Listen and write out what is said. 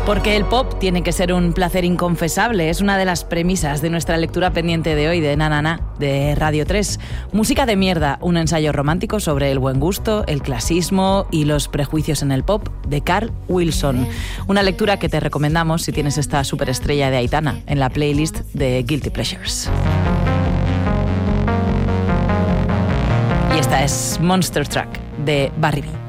Porque el pop tiene que ser un placer inconfesable. Es una de las premisas de nuestra lectura pendiente de hoy de Na Na Na, de Radio 3. Música de mierda, un ensayo romántico sobre el buen gusto, el clasismo y los prejuicios en el pop, de Carl Wilson. Una lectura que te recomendamos si tienes esta superestrella de Aitana en la playlist de Guilty Pleasures. Y esta es Monster Truck, de Barry B.